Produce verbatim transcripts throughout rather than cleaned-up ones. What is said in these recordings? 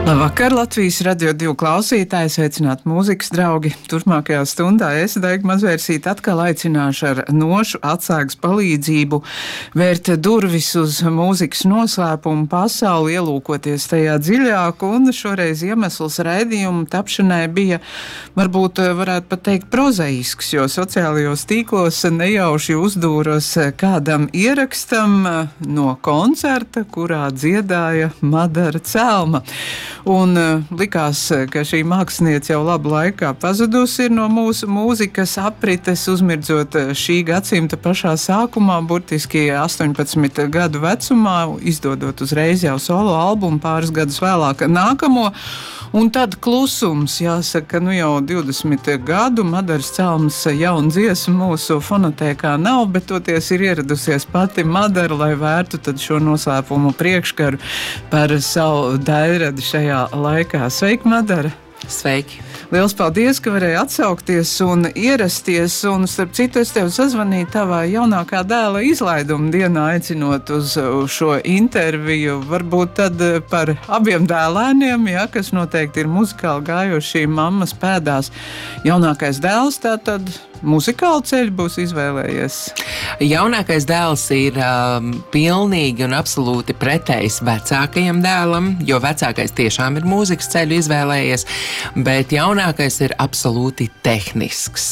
Labvakar, Latvijas Radio divi klausītāji, sveicināt mūzikas draugi. Turpmākajā stundā es, Daiga Mazvērsīte, atkal aicināšu ar nošu atsēgas palīdzību vērt durvis uz mūzikas noslēpumu pasauli, ielūkoties tajā dziļāk, un šoreiz iemesls raidījumu tapšanai bija, varbūt varētu pat teikt, prozaisks, jo sociālajos tīklos nejauši uzdūros kādam ierakstam no koncerta, kurā dziedāja Madara Celma. Un uh, likās, ka šī mākslinieca jau labu laikā pazudusi ir no mūsu mūzikas aprites, uzmirdzot šī gadsimta pašā sākumā, burtiski astoņpadsmit gadu vecumā, izdodot uzreiz jau solo albumu, pāris gadus vēlāk nākamo. Un tad klusums, jāsaka, nu jau divdesmit gadu Madaras Celmas jauna dziesma mūsu fonotēkā nav, bet toties ir ieradusies pati Madara, lai vērtu tad šo noslēpumu priekškaru par savu dairadi šajā laikā. Sveiki, Madara! Sveiki! Liels paldies, ka varēji atsaukties un ierasties, un starp citu es tev sazvanīju tavā jaunākā dēla izlaiduma dienā, aicinot uz šo interviju. Varbūt tad par abiem dēlēniem, ja, kas noteikti ir muzikāli gājuši mammas pēdās. Jaunākais dēls tātad muzikālu ceļu būs izvēlējies? Jaunākais dēls ir um, pilnīgi un absolūti pretējs vecākajam dēlam, jo vecākais tiešām ir mūzikas ceļu izvēlējies, bet jaunākais ir absolūti tehnisks.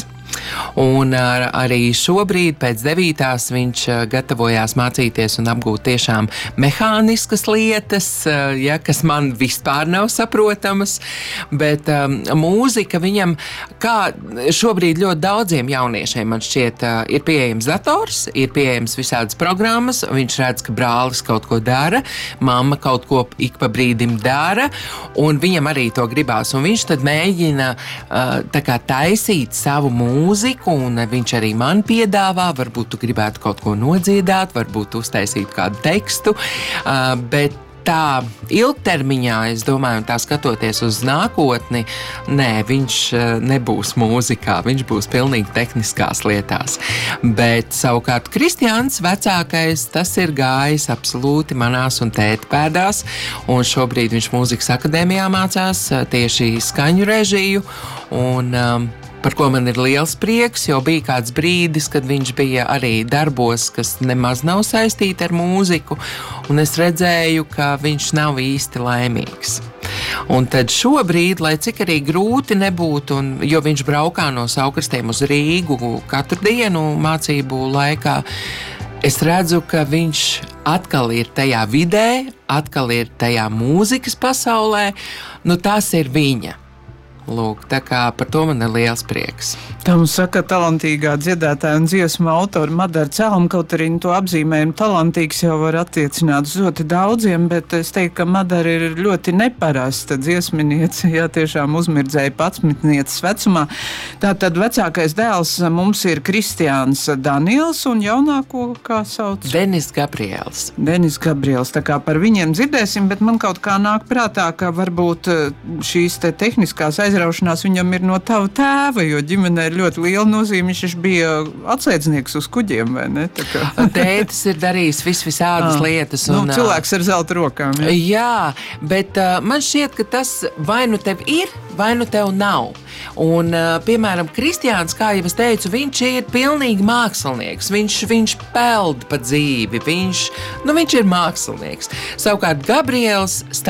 Un ar, arī šobrīd pēc devītās viņš gatavojās mācīties un apgūt tiešām mehāniskas lietas, ja, kas man vispār nav saprotamas, bet um, mūzika viņam, kā šobrīd ļoti daudziem jauniešiem, man šķiet, ir pieejams dators, ir pieejams visādas programmas, viņš redz, ka brālis kaut ko dara, mamma kaut ko ik pa brīdim dara, un viņam arī to gribās, un viņš tad mēģina uh, tā kā taisīt savu mūziku, mūziku, un viņš arī man piedāvā, varbūt tu gribētu kaut ko nodziedāt, varbūt uztaisīt kādu tekstu, uh, bet tā ilgtermiņā, es domāju, un tā skatoties uz nākotni, nē, viņš nebūs mūzikā, viņš būs pilnīgi tehniskās lietās. Bet savukārt Kristiāns, vecākais, tas ir gājis absolūti manās un tēta pēdās, un šobrīd viņš mūzikas akadēmijā mācās tieši skaņu režiju, un um, par ko man ir liels prieks, jo bija kāds brīdis, kad viņš bija arī darbos, kas nemaz nav saistīti ar mūziku, un es redzēju, ka viņš nav īsti laimīgs. Un tad šobrīd, lai cik arī grūti nebūtu, un, jo viņš braukā no Saukrastiem uz Rīgu katru dienu mācību laikā, es redzu, ka viņš atkal ir tajā vidē, atkal ir tajā mūzikas pasaulē, nu tas ir viņa. Lūk, tā kā par to man ir liels prieks. Tā mums saka talantīgā dziedātāja un dziesmu autora Madara Celma, kaut arī to apzīmējumu talantīgs jau var attiecināt uz ļoti daudziem, bet es teiktu, ka Madara ir ļoti neparasta dziesminiece, ja tiešām uzmirdzēja padsmitnieces vecumā. Tātad vecākais dēls mums ir Kristiāns Daniels un jaunāko, kā sauc? Denis Gabriels. Denis Gabriels, tā kā par viņiem dzirdēsim, bet man kaut kā nāk prātā, ka varbūt šīs te tehniskās aizraušanās Aizraušanās viņam ir no tava tēva, jo ģimenē ir ļoti liela nozīme. Viņš bija atslēdznieks uz kuģiem, vai ne? Tētis ir darījis vis visādas ah, lietas. Un, nu, cilvēks ar zelta rokām. Ja? Jā, bet uh, man šķiet, ka tas vai nu tev ir, vai nu tev nav. Un, uh, piemēram, Kristiāns, kā jau es teicu, viņš ir pilnīgi mākslinieks. Viņš, viņš peld pa dzīvi, viņš, nu, viņš ir mākslinieks. Savukārt Gabriels